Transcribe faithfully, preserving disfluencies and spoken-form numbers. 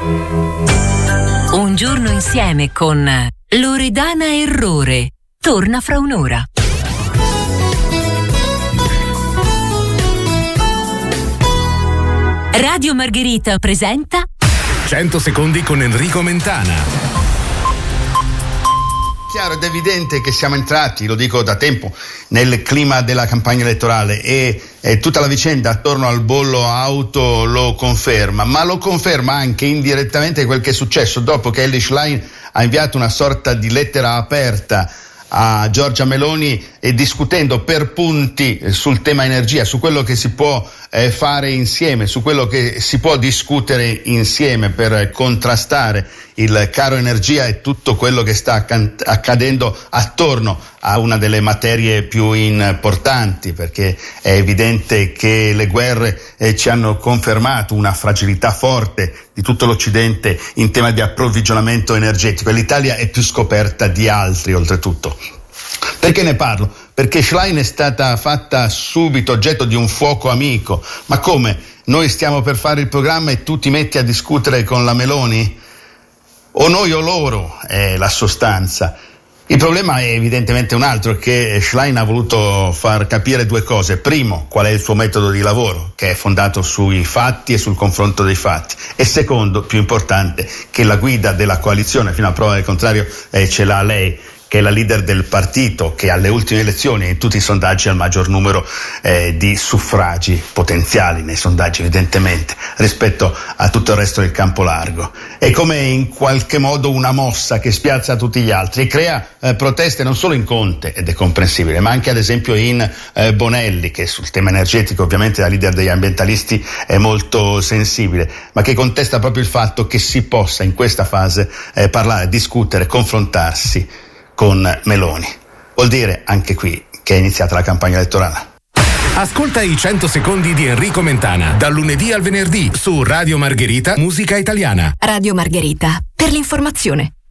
Un giorno insieme con Loredana Errore. Torna fra un'ora. Radio Margherita presenta cento secondi con Enrico Mentana. Chiaro ed evidente che siamo entrati, lo dico da tempo, nel clima della campagna elettorale e, e tutta la vicenda attorno al bollo auto lo conferma, ma lo conferma anche indirettamente quel che è successo dopo che Elly Schlein ha inviato una sorta di lettera aperta a Giorgia Meloni e discutendo per punti sul tema energia, su quello che si può eh, fare insieme, su quello che si può discutere insieme per contrastare il caro energia e tutto quello che sta acc- accadendo attorno a una delle materie più importanti, perché è evidente che le guerre eh, ci hanno confermato una fragilità forte di tutto l'Occidente in tema di approvvigionamento energetico e l'Italia è più scoperta di altri oltretutto. Perché ne parlo? Perché Schlein è stata fatta subito oggetto di un fuoco amico. Ma come? Noi stiamo per fare il programma e tu ti metti a discutere con la Meloni? O noi o loro è la sostanza. Il problema è evidentemente un altro, che Schlein ha voluto far capire due cose. Primo, qual è il suo metodo di lavoro, che è fondato sui fatti e sul confronto dei fatti. E secondo, più importante, che la guida della coalizione, fino a prova del contrario, eh, ce l'ha lei, che è la leader del partito, che alle ultime elezioni in tutti i sondaggi ha il maggior numero eh, di suffragi potenziali nei sondaggi, evidentemente, rispetto a tutto il resto del campo largo. È come in qualche modo una mossa che spiazza tutti gli altri e crea eh, proteste non solo in Conte, ed è comprensibile, ma anche ad esempio in eh, Bonelli, che sul tema energetico ovviamente la leader degli ambientalisti è molto sensibile, ma che contesta proprio il fatto che si possa in questa fase eh, parlare, discutere, confrontarsi con Meloni. Vuol dire anche qui che è iniziata la campagna elettorale. Ascolta i cento secondi di Enrico Mentana dal lunedì al venerdì su Radio Margherita Musica Italiana. Radio Margherita, per l'informazione.